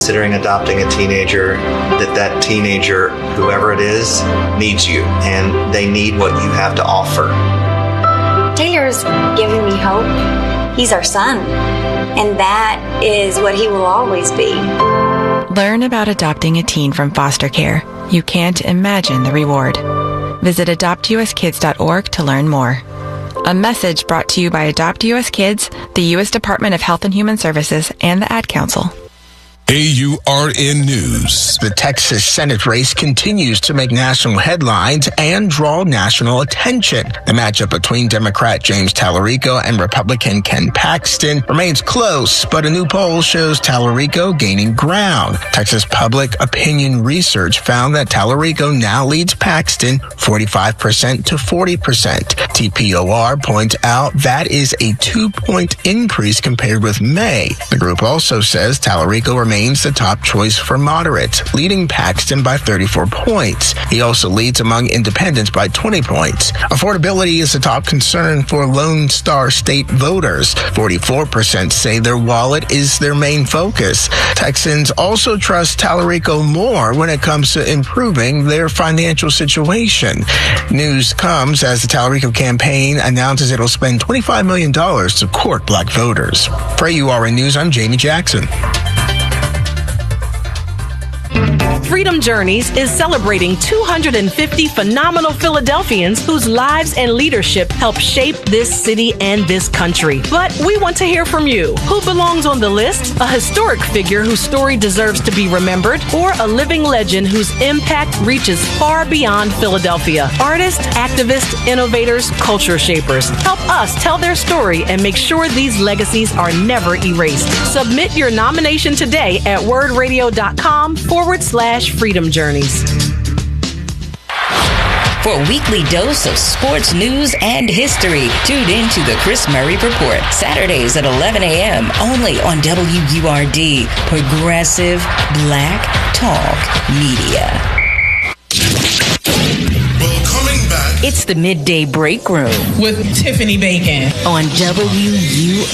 Considering adopting a teenager, that teenager, whoever it is, needs you, and they need what you have to offer. Taylor's giving me hope. He's our son, and that is what he will always be. Learn about adopting a teen from foster care. You can't imagine the reward. Visit adoptuskids.org to learn more. A message brought to you by Adopt US Kids, the U.S. Department of Health and Human Services, and the Ad Council. AURN News. The Texas Senate race continues to make national headlines and draw national attention. The matchup between Democrat James Tallarico and Republican Ken Paxton remains close, but a new poll shows Tallarico gaining ground. Texas Public Opinion Research found that Tallarico now leads Paxton 45% to 40%. TPOR points out that is a 2-point increase compared with May. The group also says Tallarico remains the top choice for moderates, leading Paxton by 34 points. He also leads among independents by 20 points. Affordability is a top concern for Lone Star State voters. 44% say their wallet is their main focus. Texans also trust Tallarico more when it comes to improving their financial situation. News comes as the Tallarico campaign announces it'll spend $25 million to court black voters. For AURN News, I'm Jamie Jackson. Freedom Journeys is celebrating 250 phenomenal Philadelphians whose lives and leadership help shape this city and this country. But we want to hear from you. Who belongs on the list? A historic figure whose story deserves to be remembered, or a living legend whose impact reaches far beyond Philadelphia? Artists, activists, innovators, culture shapers. Help us tell their story and make sure these legacies are never erased. Submit your nomination today at wordradio.com/Freedom Journeys. For a weekly dose of sports news and history, tune in to the Chris Murray Report, Saturdays at 11 a.m. only on WURD, Progressive Black Talk Media. Well, coming back, It's the Midday Break Room with Tiffany Bacon on WURD.